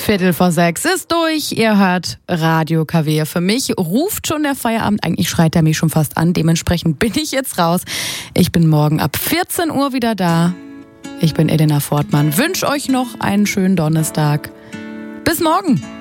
5:15 ist durch. Ihr hört Radio KW. Für mich ruft schon der Feierabend. Eigentlich schreit er mich schon fast an. Dementsprechend bin ich jetzt raus. Ich bin morgen ab 14 Uhr wieder da. Ich bin Elena Fortmann. Wünsche euch noch einen schönen Donnerstag. Bis morgen.